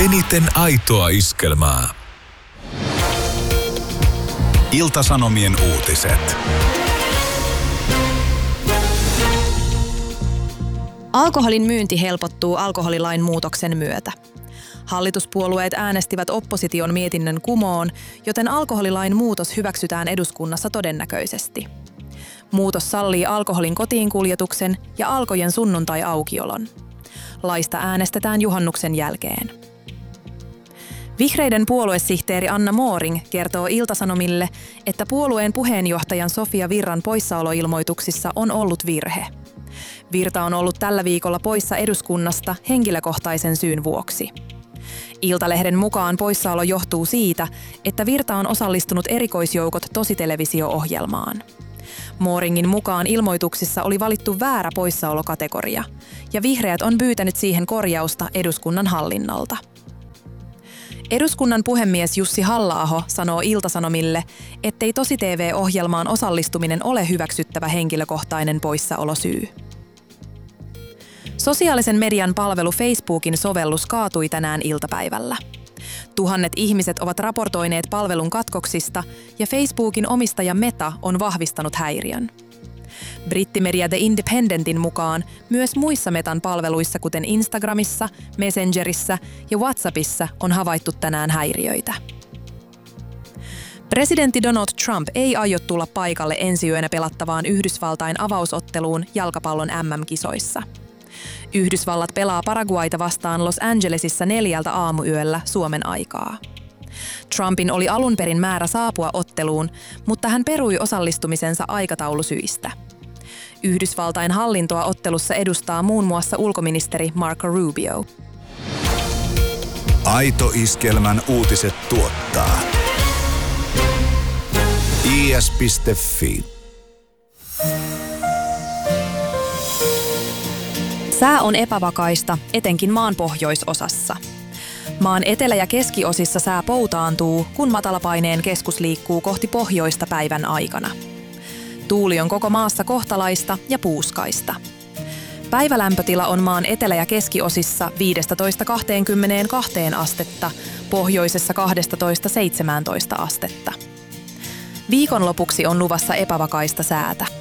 Eniten aitoa iskelmää. Ilta-Sanomien uutiset. Alkoholin myynti helpottuu alkoholilain muutoksen myötä. Hallituspuolueet äänestivät opposition mietinnön kumoon, joten alkoholilain muutos hyväksytään eduskunnassa todennäköisesti. Muutos sallii alkoholin kotiinkuljetuksen ja Alkojen sunnuntai-aukiolon. Laista äänestetään juhannuksen jälkeen. Vihreiden puoluesihteeri Anna Moring kertoo Ilta-Sanomille, että puolueen puheenjohtajan Sofia Virran poissaoloilmoituksissa on ollut virhe. Virta on ollut tällä viikolla poissa eduskunnasta henkilökohtaisen syyn vuoksi. Iltalehden mukaan poissaolo johtuu siitä, että Virta on osallistunut erikoisjoukot tositelevisio-ohjelmaan. Moringin mukaan ilmoituksissa oli valittu väärä poissaolokategoria, ja vihreät on pyytänyt siihen korjausta eduskunnan hallinnolta. Eduskunnan puhemies Jussi Halla-aho sanoo Ilta-Sanomille, ettei tosi-TV-ohjelmaan osallistuminen ole hyväksyttävä henkilökohtainen poissaolosyy. Sosiaalisen median palvelu Facebookin sovellus kaatui tänään iltapäivällä. Tuhannet ihmiset ovat raportoineet palvelun katkoksista ja Facebookin omistaja Meta on vahvistanut häiriön. Brittimedia The Independentin mukaan myös muissa Metan palveluissa, kuten Instagramissa, Messengerissä ja WhatsAppissa, on havaittu tänään häiriöitä. Presidentti Donald Trump ei aio tulla paikalle ensi yönä pelattavaan Yhdysvaltain avausotteluun jalkapallon MM-kisoissa. Yhdysvallat pelaa Paraguayta vastaan Los Angelesissa 4 aamuyöllä Suomen aikaa. Trumpin oli alun perin määrä saapua otteluun, mutta hän perui osallistumisensa aikataulusyistä. Yhdysvaltain hallintoa ottelussa edustaa muun muassa ulkoministeri Marco Rubio. Aito iskelmän uutiset tuottaa is.fi. Sää on epävakaista, etenkin maan pohjoisosassa. Maan etelä- ja keskiosissa sää poutaantuu, kun matalapaineen keskus liikkuu kohti pohjoista päivän aikana. Tuuli on koko maassa kohtalaista ja puuskaista. Päivälämpötila on maan etelä- ja keskiosissa 15–22 astetta, pohjoisessa 12–17 astetta. Viikonlopuksi on luvassa epävakaista säätä.